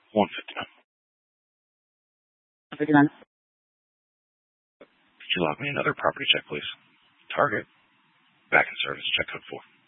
159. 159. Could you log me another property check, please? Target. Back in service. Check code 4.